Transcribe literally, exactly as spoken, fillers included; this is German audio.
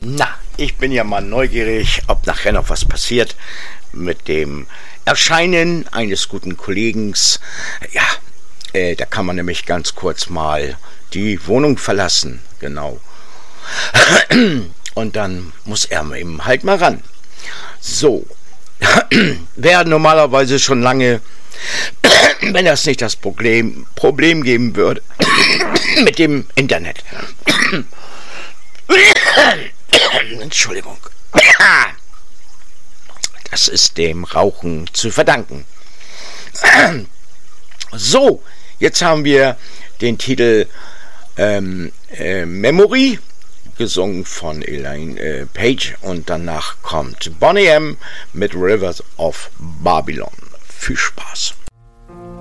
Na, ich bin ja mal neugierig, ob nachher noch was passiert mit dem Erscheinen eines guten Kollegen. Ja, äh, da kann man nämlich ganz kurz mal die Wohnung verlassen, genau. Und dann muss er eben halt mal ran. So, wäre normalerweise schon lange, wenn das nicht das Problem, Problem geben würde mit dem Internet. Entschuldigung. Das ist dem Rauchen zu verdanken. So, jetzt haben wir den Titel ähm, äh, Memory, gesungen von Elaine äh, Page, und danach kommt Boney M. mit Rivers of Babylon. Viel Spaß.